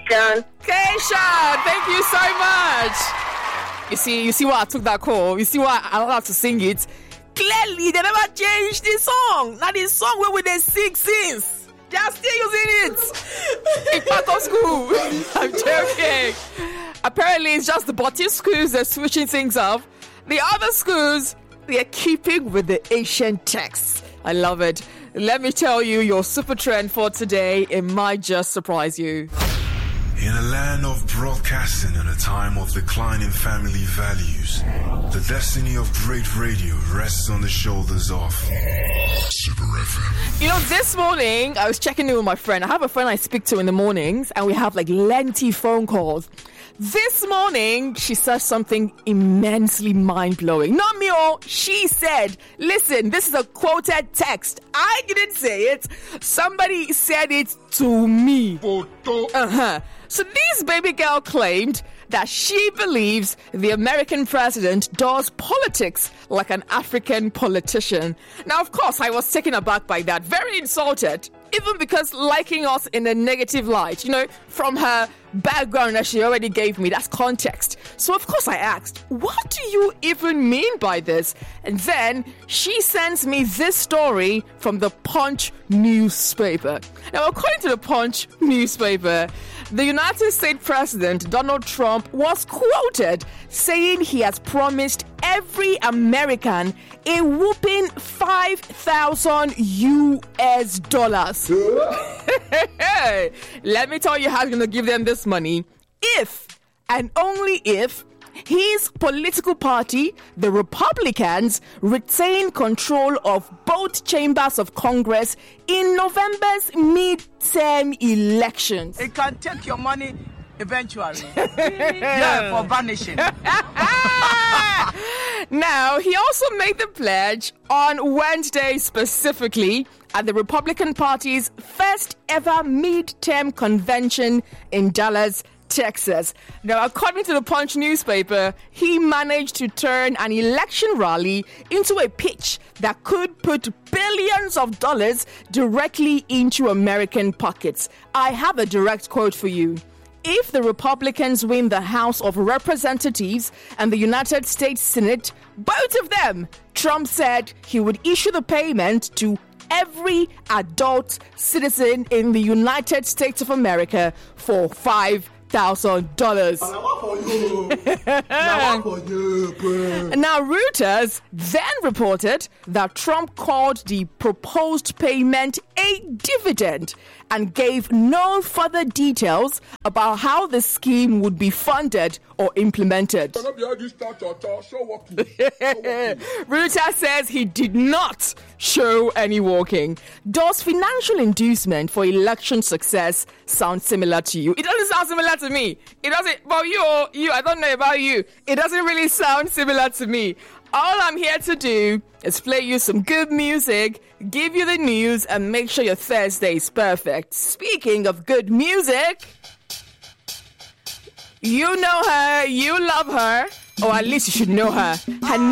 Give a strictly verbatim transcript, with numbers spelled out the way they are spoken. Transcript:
Keisha. Keisha, thank you so much. You see, you see why I took that call? You see why I don't have to sing it? Clearly, they never changed the song. Now the song where we they sing since. They are still using it. In part of school. I'm joking. Apparently, it's just the Baptist schools that are switching things up. The other schools, they are keeping with the ancient texts. I love it. Let me tell you your super trend for today. It might just surprise you. In a land of broadcasting and a time of declining family values, the destiny of great radio rests on the shoulders of Super F M. You know, this morning, I was checking in with my friend. I have a friend I speak to in the mornings, and we have like lengthy phone calls. This morning, she said something immensely mind-blowing. Not me, oh, she said, listen, this is a quoted text. I didn't say it. Somebody said it to me. Uh-huh. So this baby girl claimed that she believes the American president does politics like an African politician. Now, of course, I was taken aback by that. Very insulted. Even because liking us in a negative light, you know, from her background that she already gave me, that's context. So, of course, I asked, what do you even mean by this? And then she sends me this story from the Punch newspaper. Now, according to the Punch newspaper, the United States President Donald Trump was quoted saying he has promised every American a whooping five thousand U S dollars. Let me tell you how he's going to give them this money. If and only if his political party, the Republicans, retain control of both chambers of Congress in November's midterm elections. It can take your money eventually. Yeah, for vanishing. Now, he also made the pledge on Wednesday specifically at the Republican Party's first ever midterm convention in Dallas, Texas. Now, according to the Punch newspaper, he managed to turn an election rally into a pitch that could put billions of dollars directly into American pockets. I have a direct quote for you. If the Republicans win the House of Representatives and the United States Senate, both of them, Trump said he would issue the payment to every adult citizen in the United States of America for five thousand dollars. Now, Reuters then reported that Trump called the proposed payment a dividend and gave no further details about how the scheme would be funded or implemented. Reuters says he did not show any walking. Does financial inducement for election success sound similar to you? It doesn't sound similar to me. It doesn't. Well, you, you, I don't know about you. It doesn't really sound similar to me. All I'm here to do is play you some good music, give you the news, and make sure your Thursday is perfect. Speaking of good music, you know her, you love her, or at least you should know her. Her